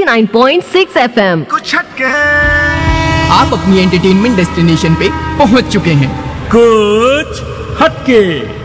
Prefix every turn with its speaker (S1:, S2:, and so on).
S1: 89.6 FM।
S2: कुछ हटके
S3: आप अपनी एंटरटेनमेंट डेस्टिनेशन पे पहुंच चुके हैं।
S4: कुछ हटके।